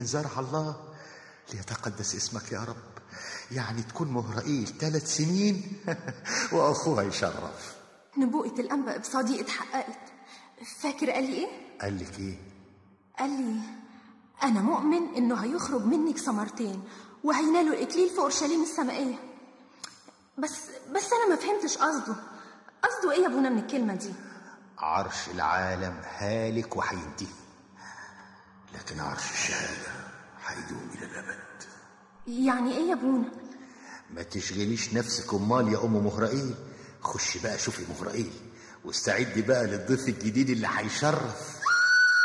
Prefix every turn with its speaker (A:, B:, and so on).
A: زرع الله ليتقدس اسمك يا رب. يعني تكون مهرائيل 3 سنين واخوها يشرف.
B: نبوءة الأنبا بصديق اتحققت. فاكر قال لي ايه؟
A: قال لك ايه؟
B: قال لي انا مؤمن انه هيخرج منك ثمرتين وهينالوا الاكليل في اورشليم السمائيه. بس انا ما فهمتش قصده ايه يا ابونا من الكلمه دي؟
A: عرش العالم هالك وهينتهي، لكن عرش الشهاده هيدوم الى الابد.
B: يعني ايه يا ابونا؟
A: ما تشغليش نفسك امال يا ام مهرائيل. خشي بقى شوفي مهرائيل واستعدي بقى للضيف الجديد اللي هيشرف.